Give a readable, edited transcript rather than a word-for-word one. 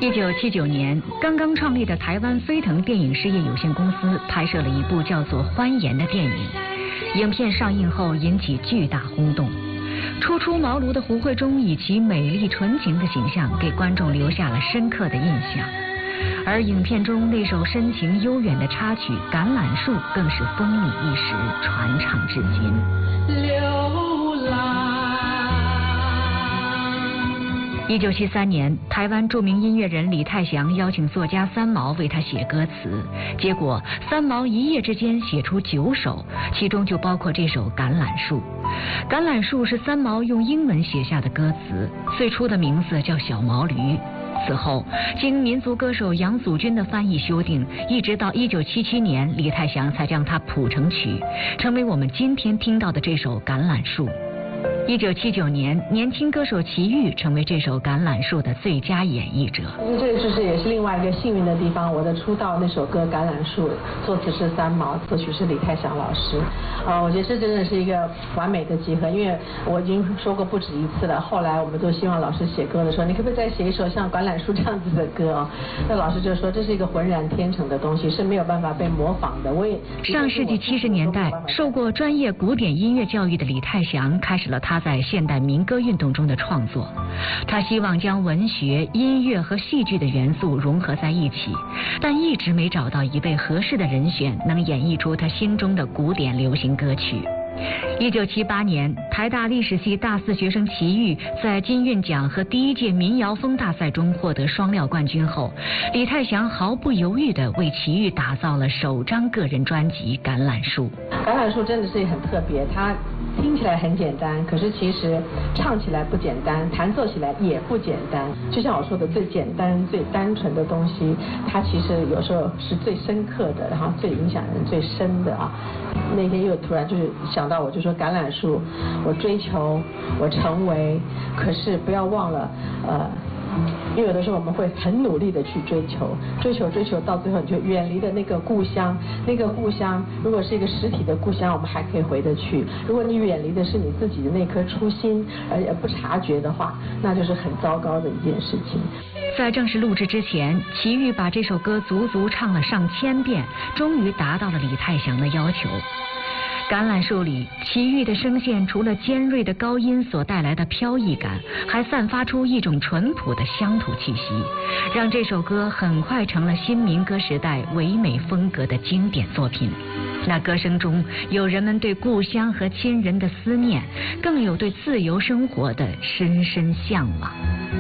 1979年，刚刚创立的台湾飞腾电影事业有限公司拍摄了一部叫做《欢颜》的电影。影片上映后引起巨大轰动。初出茅庐的胡慧中以其美丽纯情的形象给观众留下了深刻的印象。而影片中那首深情悠远的插曲《橄榄树》更是风靡一时，传唱至今。流浪。1973年，台湾著名音乐人李泰祥邀请作家三毛为他写歌词，结果三毛一夜之间写出9首，其中就包括这首《橄榄树》。橄榄树是三毛用英文写下的歌词，最初的名字叫小毛驴。此后，经民族歌手杨祖君的翻译修订，一直到1977年，李泰祥才将它谱成曲，成为我们今天听到的这首《橄榄树》。1979年，年轻歌手齐豫成为这首《橄榄树》的最佳演绎者。 这就是也是另外一个幸运的地方。我的出道那首歌《橄榄树》，作词是三毛，作曲是李泰祥老师。我觉得这真的是一个完美的集合。因为我已经说过不止一次了，后来我们都希望老师写歌的时候，你可不可以再写一首像《橄榄树》这样子的歌啊？那老师就说这是一个浑然天成的东西，是没有办法被模仿的。我也上世纪70年代，受过专业古典音乐教育的李泰祥开始了他在现代民歌运动中的创作。他希望将文学、音乐和戏剧的元素融合在一起，但一直没找到一位合适的人选能演绎出他心中的古典流行歌曲。1978年，台大历史系大4学生齐豫在金韵奖和第1届民谣风大赛中获得双料冠军后，李泰祥毫不犹豫地为齐豫打造了首张个人专辑《橄榄树》。 橄榄树真的是很特别，它听起来很简单，可是其实唱起来不简单，弹奏起来也不简单。就像我说的，最简单、最单纯的东西，它其实有时候是最深刻的，然后最影响人最深的啊。那天又突然就是想到，我就说橄榄树，我追求，我成为，可是不要忘了，因为有的时候我们会很努力的去追求，到最后你就远离了那个故乡。那个故乡如果是一个实体的故乡，我们还可以回得去；如果你远离的是你自己的那颗初心，而不察觉的话，那就是很糟糕的一件事情。 在正式录制之前，齐豫把这首歌足足唱了上千遍，终于达到了李泰祥的要求。橄榄树里，齐豫的声线除了尖锐的高音所带来的飘逸感，还散发出一种淳朴的乡土气息，让这首歌很快成了新民歌时代唯美风格的经典作品。那歌声中有人们对故乡和亲人的思念，更有对自由生活的深深向往。